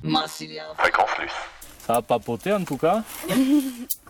Fréquence plus. Ça va papoter en tout cas.